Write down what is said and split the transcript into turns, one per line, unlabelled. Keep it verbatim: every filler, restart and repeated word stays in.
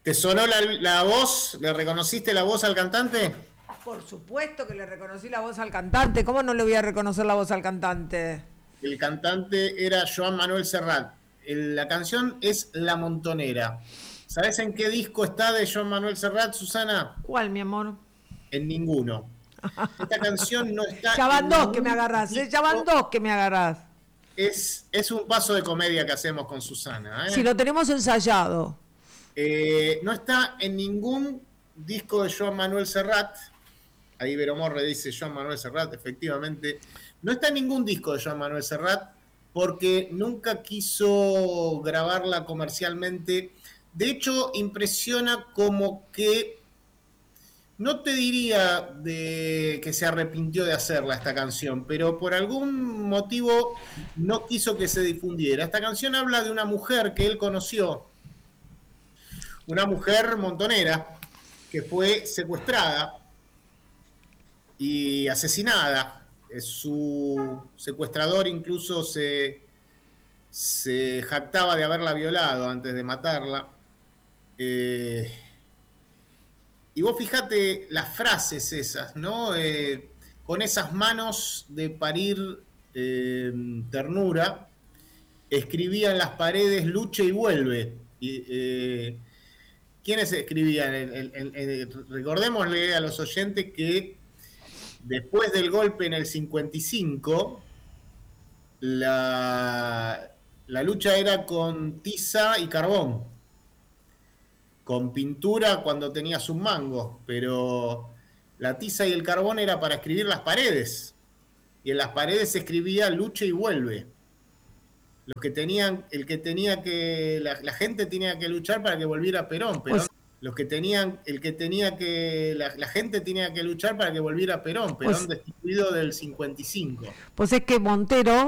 ¿Te sonó la, la voz? ¿Le reconociste la voz al cantante?
Por supuesto que le reconocí la voz al cantante. ¿Cómo no le voy a reconocer la voz al cantante?
El cantante era Joan Manuel Serrat. El- la canción es La Montonera. ¿Sabes en qué disco está de Joan Manuel Serrat, Susana?
¿Cuál, mi amor?
En ninguno. Esta canción no está
Ya van
en
dos que me
ningún
agarrás, ¿eh? Ya van
disco.
dos que me agarrás.
Es, es un paso de comedia que hacemos con Susana.
Si
¿eh?
lo tenemos ensayado.
Eh, no está en ningún disco de Joan Manuel Serrat. Ahí Vero Morre dice Joan Manuel Serrat, efectivamente. No está en ningún disco de Joan Manuel Serrat porque nunca quiso grabarla comercialmente. De hecho, impresiona como que, no te diría de que se arrepintió de hacerla esta canción, pero por algún motivo no quiso que se difundiera. Esta canción habla de una mujer que él conoció, una mujer montonera que fue secuestrada y asesinada. Su secuestrador incluso se, se jactaba de haberla violado antes de matarla. Eh, y vos fijate las frases esas, ¿no? Eh, con esas manos de parir eh, ternura, escribía en las paredes lucha y vuelve. Y, eh, ¿Quiénes escribían? El, el, el, el, recordémosle a los oyentes que después del golpe en el cincuenta y cinco, la, la lucha era con tiza y carbón, con pintura cuando tenías un mango, pero la tiza y el carbón era para escribir las paredes, y en las paredes se escribía lucha y vuelve. Los que tenían, el que tenía que, la, la gente tenía que luchar para que volviera Perón, Perón
Pues,
los que tenían, el que tenía que, la, la gente tenía que luchar para que volviera Perón, Perón
pues,
destituido del cincuenta y cinco.
pues es que Montero